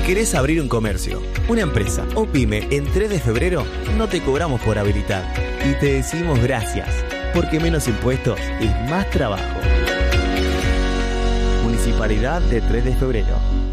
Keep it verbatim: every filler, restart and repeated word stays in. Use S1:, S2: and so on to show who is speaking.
S1: querés abrir un comercio, una empresa o pyme en tres de febrero, no te cobramos por habilitar y te decimos gracias, porque menos impuestos es más trabajo. Municipalidad de tres de febrero.